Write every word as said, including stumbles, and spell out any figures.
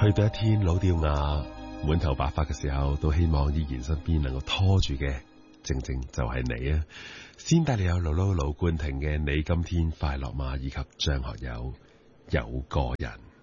去到一天老掉牙、滿頭白髮嘅時候，都希望依然身邊能夠拖住嘅，正正就係你啊！先帶你有盧盧盧冠廷嘅《你今天快樂嗎》，以及張學友有個人。